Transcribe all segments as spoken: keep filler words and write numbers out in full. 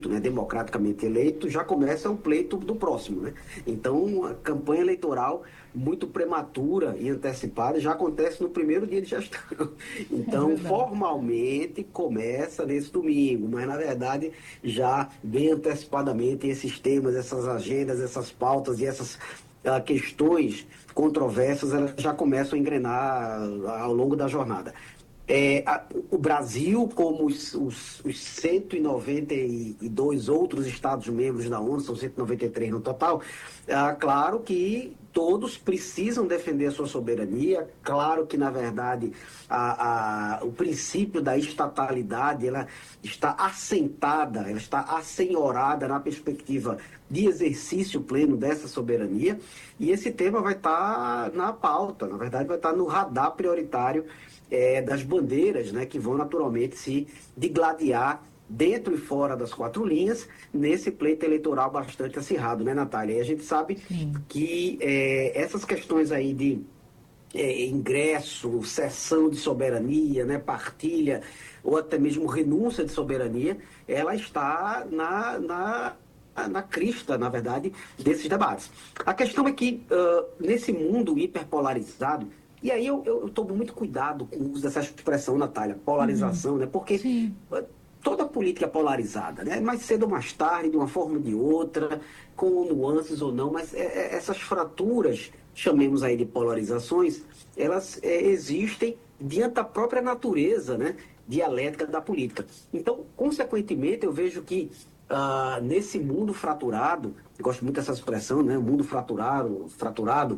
né, democraticamente eleito, já começa o pleito do próximo, né? Então, a campanha eleitoral muito prematura e antecipada já acontece no primeiro dia de gestão. É Então, verdade. formalmente começa nesse domingo, mas na verdade já bem antecipadamente esses temas, essas agendas, essas pautas e essas ah, questões controversas, elas já começam a engrenar ah, ao longo da jornada. É, a- o Brasil, como os, os, os cento e noventa e dois outros Estados-membros da ONU, são cento e noventa e três no total, ah, claro que todos precisam defender a sua soberania, claro que, na verdade, a, a, o princípio da estatalidade ela está assentada, ela está assenhorada na perspectiva de exercício pleno dessa soberania, e esse tema vai estar na pauta, na verdade, vai estar no radar prioritário é, das bandeiras, né, que vão naturalmente se digladiar dentro e fora das quatro linhas, nesse pleito eleitoral bastante acirrado, né, Natália? E a gente sabe Sim. que é, essas questões aí de é, ingresso, cessão de soberania, né, partilha, ou até mesmo renúncia de soberania, ela está na, na, na crista, na verdade, desses debates. A questão é que, uh, nesse mundo hiperpolarizado, e aí eu, eu, eu tomo muito cuidado com o uso dessa expressão, Natália, Uhum. polarização, né, porque Sim. uh, toda política é polarizada, né? Mais cedo ou mais tarde, de uma forma ou de outra, com nuances ou não, mas é, é, essas fraturas, chamemos aí de polarizações, elas é, existem diante da própria natureza, né, dialética da política. Então, consequentemente, eu vejo que ah, nesse mundo fraturado, eu gosto muito dessa expressão, né, mundo fraturado, fraturado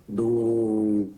do,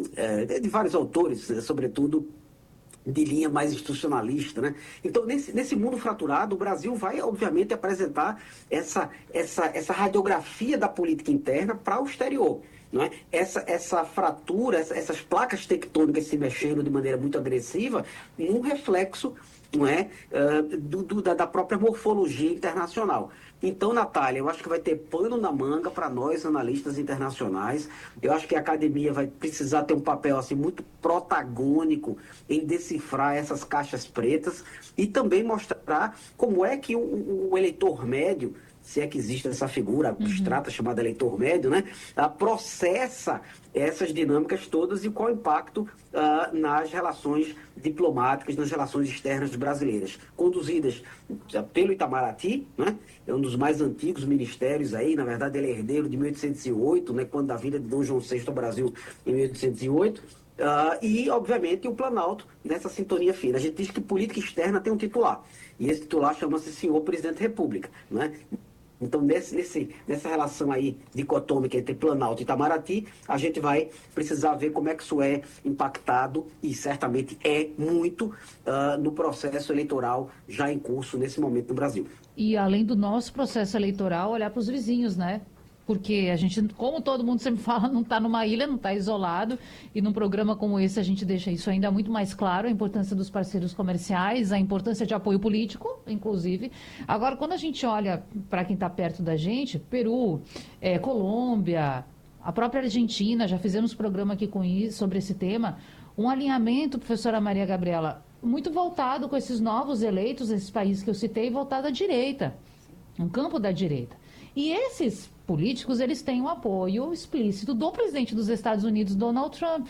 é, de vários autores, sobretudo de linha mais institucionalista, né? Então, nesse, nesse mundo fraturado, o Brasil vai, obviamente, apresentar essa, essa, essa radiografia da política interna para o exterior. Não é? essa, essa fratura, essa, essas placas tectônicas se mexendo de maneira muito agressiva, um reflexo não é, uh, do, do, da, da própria morfologia internacional. Então, Natália, eu acho que vai ter pano na manga para nós, analistas internacionais. Eu acho que a academia vai precisar ter um papel assim, muito protagônico em decifrar essas caixas pretas e também mostrar como é que o, o eleitor médio, se é que existe essa figura Uhum. abstrata chamada eleitor médio, né, ah, processa essas dinâmicas todas e qual o impacto ah, nas relações diplomáticas, nas relações externas brasileiras, conduzidas pelo Itamaraty, né, é um dos mais antigos ministérios aí, na verdade ele é herdeiro de mil oitocentos e oito, né, quando da vinda de Dom João sexto ao Brasil em mil oitocentos e oito, Uh, e, obviamente, o Planalto nessa sintonia fina. A gente diz que política externa tem um titular, e esse titular chama-se senhor presidente da República. Né? Então, nesse, nesse, nessa relação aí dicotômica entre Planalto e Itamaraty, a gente vai precisar ver como é que isso é impactado, e certamente é muito, uh, no processo eleitoral já em curso nesse momento no Brasil. E além do nosso processo eleitoral, olhar para os vizinhos, né? Porque a gente, como todo mundo sempre fala, não está numa ilha, não está isolado. E num programa como esse a gente deixa isso ainda muito mais claro, a importância dos parceiros comerciais, a importância de apoio político, inclusive. Agora, quando a gente olha para quem está perto da gente, Peru, eh, Colômbia, a própria Argentina, já fizemos programa aqui com isso, sobre esse tema, um alinhamento, professora Maria Gabriela, muito voltado com esses novos eleitos, esses países que eu citei, voltado à direita, um campo da direita. E esses políticos, eles têm o apoio explícito do presidente dos Estados Unidos, Donald Trump.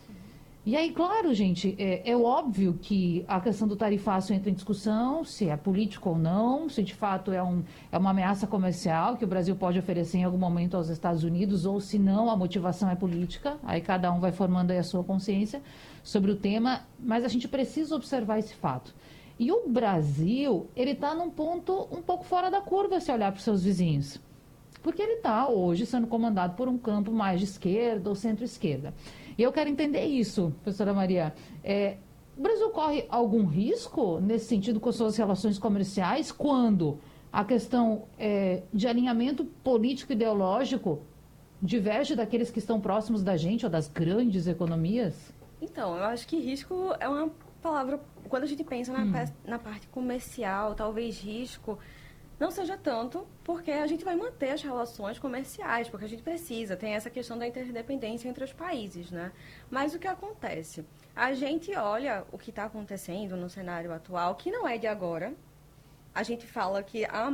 E aí, claro, gente, é, é óbvio que a questão do tarifaço entra em discussão, se é político ou não, se de fato é, um, é uma ameaça comercial que o Brasil pode oferecer em algum momento aos Estados Unidos, ou se não, a motivação é política, aí cada um vai formando aí a sua consciência sobre o tema, mas a gente precisa observar esse fato. E o Brasil, ele está num ponto um pouco fora da curva se olhar para os seus vizinhos. Porque ele está hoje sendo comandado por um campo mais de esquerda ou centro-esquerda. E eu quero entender isso, professora Maria. É, o Brasil corre algum risco nesse sentido com suas relações comerciais quando a questão é, de alinhamento político-ideológico diverge daqueles que estão próximos da gente ou das grandes economias? Então, eu acho que risco é uma palavra. Quando a gente pensa na, Hum. na parte comercial, talvez risco não seja tanto, porque a gente vai manter as relações comerciais, porque a gente precisa, tem essa questão da interdependência entre os países, né? Mas o que acontece? A gente olha o que está acontecendo no cenário atual, que não é de agora. A gente fala que há